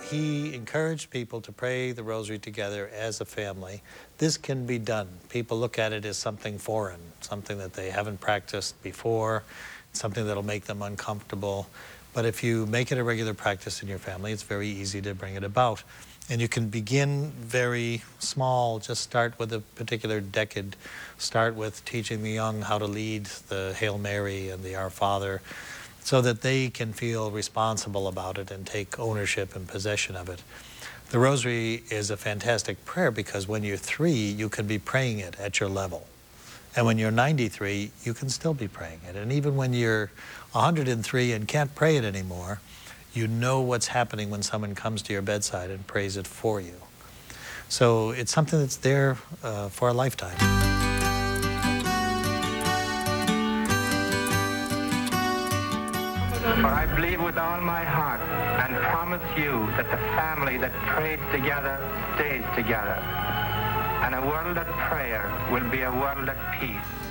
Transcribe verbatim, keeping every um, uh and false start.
he encouraged people to pray the rosary together as a family. This can be done. People look at it as something foreign, something that they haven't practiced before, something that'll make them uncomfortable. But if you make it a regular practice in your family, it's very easy to bring it about. And you can begin very small, just start with a particular decade. Start with teaching the young how to lead the Hail Mary and the Our Father, so that they can feel responsible about it and take ownership and possession of it. The Rosary is a fantastic prayer because when you're three, you can be praying it at your level. And when you're ninety-three, you can still be praying it. And even when you're one hundred three and can't pray it anymore, you know what's happening when someone comes to your bedside and prays it for you. So it's something that's there uh, for a lifetime. For I believe with all my heart and promise you that the family that prays together stays together. And a world at prayer will be a world at peace.